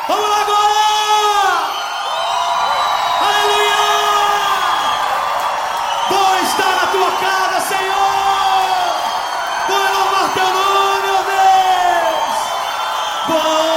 Vamos lá agora! Aleluia! Bom estar na tua casa, Senhor! Bom é louvar teu nome, meu Deus! Bom